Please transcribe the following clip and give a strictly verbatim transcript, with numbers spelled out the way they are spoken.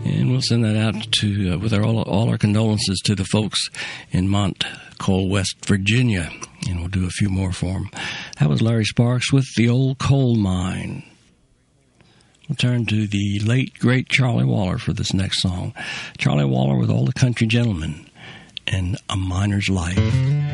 And we'll send that out to uh, with our, all, all our condolences to the folks in Mont Coal, West Virginia. And we'll do a few more for them. That was Larry Sparks with The Old Coal Mine. We'll turn to the late, great Charlie Waller for this next song. Charlie Waller with All the Country Gentlemen and A Miner's Life.